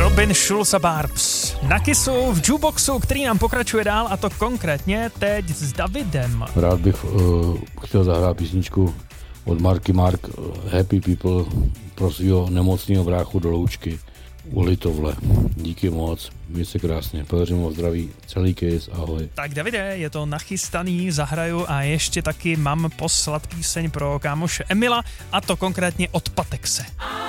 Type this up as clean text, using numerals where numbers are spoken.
Robin Schulz a Barbs. Na Kissu v jukeboxu, který nám pokračuje dál, a to konkrétně teď s Davidem. Rád bych chtěl zahrát písničku od Marky Mark Happy People pro svého nemocného bráchu do Loučky u Litovle. Díky moc, měj se krásně, Pelhřimov zdraví, celý Kiss, ahoj. Tak Davide, je to nachystaný, zahraju a ještě taky mám poslat píseň pro kámoše Emila, a to konkrétně od Patexe.